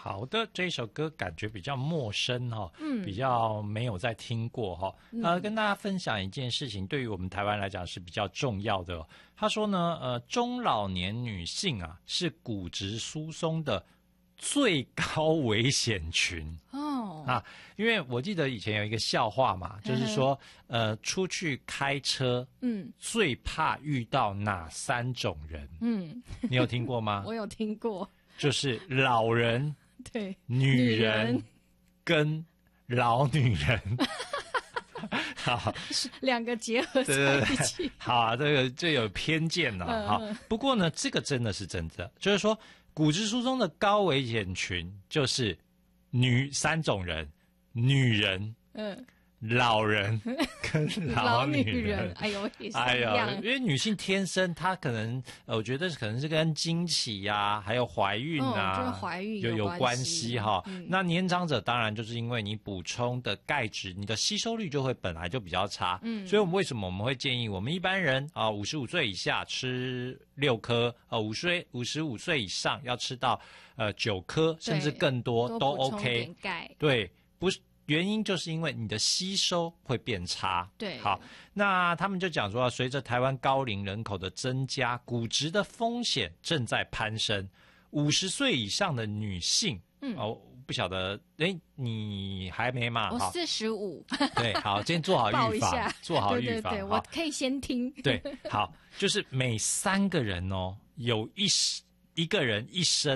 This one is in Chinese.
好的，这一首歌感觉比较陌生哈，比较没有再听过哈。跟大家分享一件事情，对于我们台湾来讲是比较重要的。他说呢，中老年女性啊是骨质疏松的最高危险群因为我记得以前有一个笑话嘛，就是说出去开车，最怕遇到哪3种人？你有听过吗？ 我有听过， 就是老人。 对， 女人跟老女人，好， 两个结合在一起。 对好啊，这有偏见了。好，不过呢，这个真的是真的，就是说骨质疏松的高危险群就是3种人：女人，老人跟老女人。 哎呦，也是一样。 因为女性天生她可能我觉得可能是跟经期啊还有怀孕就是怀孕有关系哈。那年长者当然就是因为你补充的钙质，你的吸收率就会本来就比较差。所以我们为什么我们会建议我们一般人啊55岁以下吃6颗，55岁以上要吃到9颗甚至更多都 OK。对，不是。原因就是因为你的吸收会变差。 对， 好，那他们就讲说，随着台湾高龄人口的增加，骨质的风险正在攀升。50岁以上的女性，不晓得，你还没嘛？ 我45。 对，好，今天做好预防，做好预防。 对，我可以先听。 对，好，就是每3个人有一个人一生